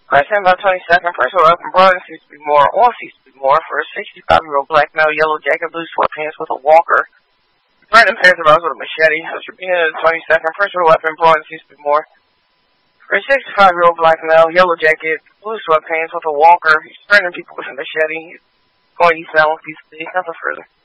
Question about 22nd. First of all, up and broad seems to be more, all seems to be more for a 65-year-old black male, yellow jacket, blue sweatpants with a walker. Brandon pants about with a machete. Tribuna 22nd. Personal weapon, broad seems to be more. For a 65-year-old black male, yellow jacket, blue sweatpants with a walker. He's threatening people with a machete. He's going east now on Peace City. Nothing further.